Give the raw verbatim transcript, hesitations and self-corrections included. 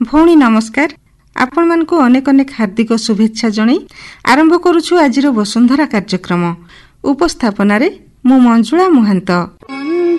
ଭଉଣୀ ନମସ୍କାର। ଆପଣମାନଙ୍କୁ ଅନେକ ଅନେକ ହାର୍ଦ୍ଦିକ ଶୁଭେଚ୍ଛା ଜଣାଇ ଆରମ୍ଭ କରୁଛୁ ଆଜିର ବସୁନ୍ଧରା କାର୍ଯ୍ୟକ୍ରମ। ଉପସ୍ଥାପନାରେ ମୁଁ ମଞ୍ଜୁଳା ମହାନ୍ତ।